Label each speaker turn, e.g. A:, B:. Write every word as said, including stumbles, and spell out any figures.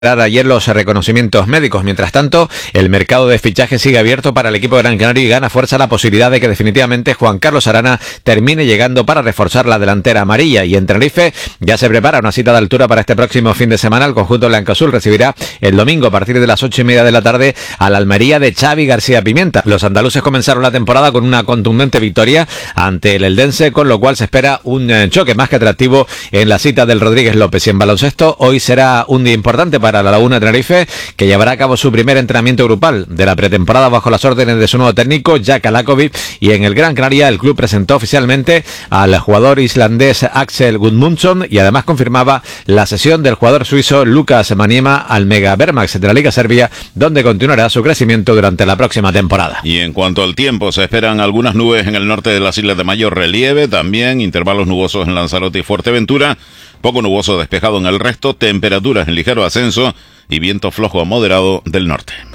A: ayer los reconocimientos médicos. Mientras tanto, el mercado de fichajes sigue abierto para el equipo de Gran Canaria y gana fuerza la posibilidad de que definitivamente Juan Carlos Arana termine llegando para reforzar la delantera amarilla. Y en Tenerife ya se prepara una cita de altura para este próximo fin de semana. El conjunto blancoazul recibirá el domingo a partir de las ocho y media de la tarde a la Almería de Xavi García Pimienta. Los andaluces comenzaron la temporada con una contundente victoria ante el Eldense, con lo cual se espera un choque más que atractivo en la cita del Rodríguez López. Y en baloncesto, hoy será un día importante para para la Laguna de Tenerife, que llevará a cabo su primer entrenamiento grupal de la pretemporada bajo las órdenes de su nuevo técnico, Jack Alakovic, y en el Gran Canaria el club presentó oficialmente al jugador islandés Axel Gudmundsson y además confirmaba la cesión del jugador suizo Lucas Maniema al Mega Vermax de la Liga Serbia, donde continuará su crecimiento durante la próxima temporada.
B: Y en cuanto al tiempo, se esperan algunas nubes en el norte de las islas de mayor relieve, también intervalos nubosos en Lanzarote y Fuerteventura, poco nuboso despejado en el resto, temperaturas en ligero ascenso y viento flojo a moderado del norte.